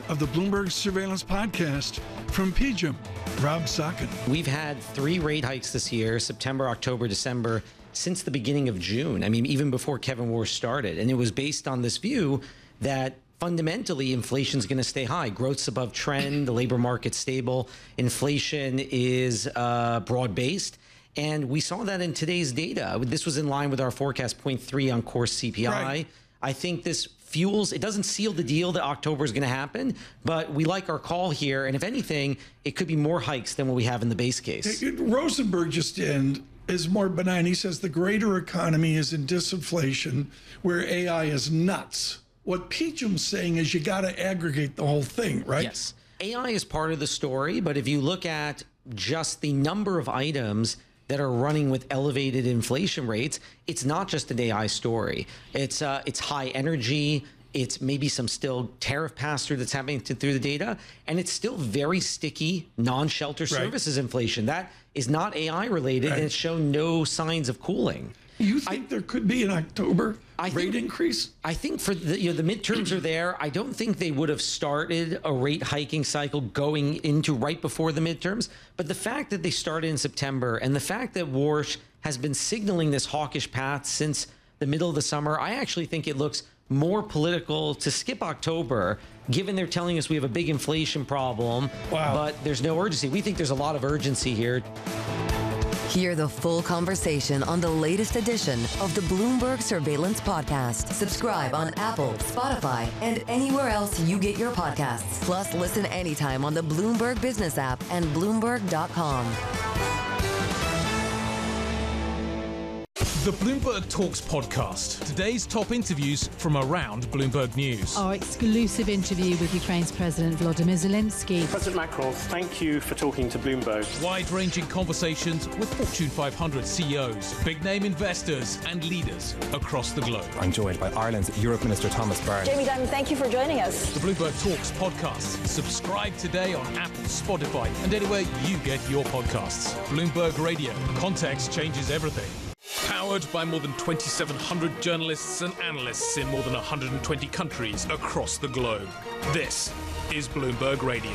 of the Bloomberg Surveillance Podcast. From PGIM, Rob Sokkin. We've had 3 rate hikes this year, September, October, December, since the beginning of June. I mean, even before Kevin Warsh started. And it was based on this view that fundamentally inflation is going to stay high. Growth's above trend, the labor market's stable, inflation is broad-based. And we saw that in today's data. This was in line with our forecast, 0.3 on core CPI. Right. I think this fuels, it doesn't seal the deal that October is going to happen, but we like our call here. And if anything, it could be more hikes than what we have in the base case. Rosenberg just is more benign. He says the greater economy is in disinflation, where AI is nuts. What PGIM's saying is you got to aggregate the whole thing, right? Yes. AI is part of the story, but if you look at just the number of items that are running with elevated inflation rates, it's not just an AI story. It's high energy. It's maybe some still tariff pass-through that's happening through the data, and it's still very sticky non-shelter services inflation. That is not AI related, and it's shown no signs of cooling. You think there could be an October rate increase? I think for the midterms are there. I don't think they would have started a rate hiking cycle going into right before the midterms. But the fact that they started in September and the fact that Warsh has been signaling this hawkish path since the middle of the summer, I actually think it looks more political to skip October, given they're telling us we have a big inflation problem, but there's no urgency. We think there's a lot of urgency here. Hear the full conversation on the latest edition of the Bloomberg Surveillance Podcast. Subscribe on Apple, Spotify, and anywhere else you get your podcasts. Plus, listen anytime on the Bloomberg Business app and Bloomberg.com. The Bloomberg Talks podcast. Today's top interviews from around Bloomberg News. Our exclusive interview with Ukraine's President Volodymyr Zelensky. President Macron, thank you for talking to Bloomberg. Wide-ranging conversations with Fortune 500 CEOs, big-name investors and leaders across the globe. I'm joined by Ireland's Europe Minister Thomas Byrne. Jamie Dimon, thank you for joining us. The Bloomberg Talks podcast. Subscribe today on Apple, Spotify, and anywhere you get your podcasts. Bloomberg Radio. Context changes everything. Powered by more than 2,700 journalists and analysts in more than 120 countries across the globe. This is Bloomberg Radio.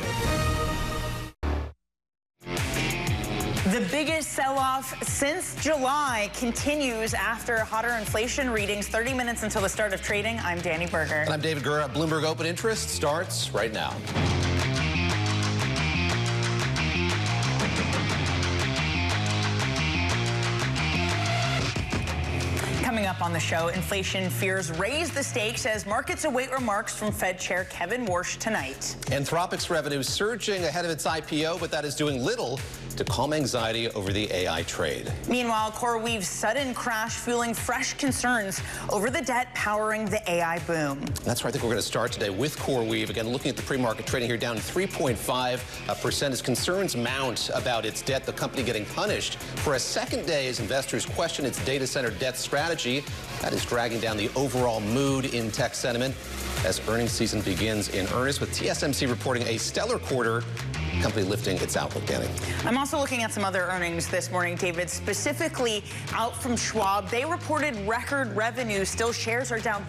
The biggest sell-off since July continues after hotter inflation readings. 30 minutes until the start of trading. I'm Danny Berger. And I'm David Gura. Bloomberg Open Interest starts right now. Coming up on the show, inflation fears raise the stakes as markets await remarks from Fed Chair Kevin Warsh tonight. Anthropic's revenue surging ahead of its IPO, but that is doing little to calm anxiety over the AI trade. Meanwhile, CoreWeave's sudden crash fueling fresh concerns over the debt powering the AI boom. That's right. I think we're going to start today with CoreWeave. Again, looking at the pre-market trading here, down 3.5% as concerns mount about its debt. The company getting punished for a second day as investors question its data center debt strategy. That is dragging down the overall mood in tech sentiment as earnings season begins in earnest, with TSMC reporting a stellar quarter. Company lifting its outlook, Danny. I'm also looking at some other earnings this morning, David, specifically out from Schwab. They reported record revenue. Still, shares are down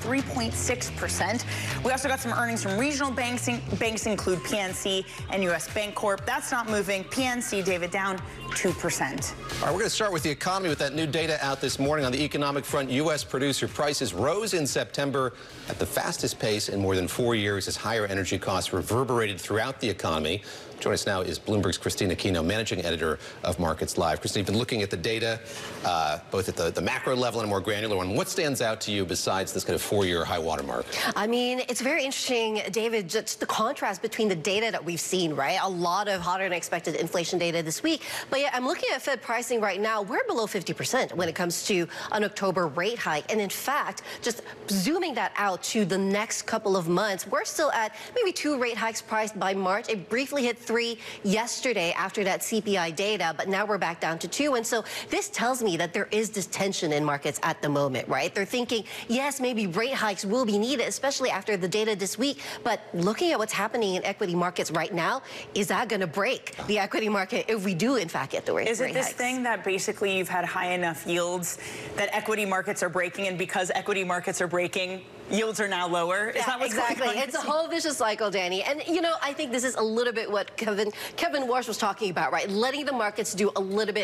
3.6%. We also got some earnings from regional banks. Banks include PNC and U.S. Bancorp. That's not moving. PNC, David, down 2%. All right, we're going to start with the economy with that new data out this morning. On the economic front, U.S. producer prices rose in September at the fastest pace in more than 4 years as higher energy costs reverberated throughout the economy. Joining us now is Bloomberg's Christina Aquino, managing editor of Markets Live. Christina, you've been looking at the data, both at the macro level and a more granular one. What stands out to you besides this kind of 4-year high water mark? I mean, it's very interesting, David, just the contrast between the data that we've seen, right? A lot of hotter than expected inflation data this week. But yeah, I'm looking at Fed pricing right now. We're below 50% when it comes to an October rate hike. And in fact, just zooming that out to the next couple of months, we're still at maybe 2 rate hikes priced by March. It briefly hit 3 yesterday after that CPI data, but now we're back down to 2. And so this tells me that there is this tension in markets at the moment, right? They're thinking, yes, maybe rate hikes will be needed, especially after the data this week. But looking at what's happening in equity markets right now, is that going to break the equity market if we do, in fact, get the rate hikes? Is it this thing that basically you've had high enough yields that equity markets are breaking, and because equity markets are breaking, yields are now lower. Is that what's exactly. going on? It's a whole vicious cycle, Danny. And, you know, I think this is a little bit what Kevin Warsh was talking about, right? Letting the markets do a little bit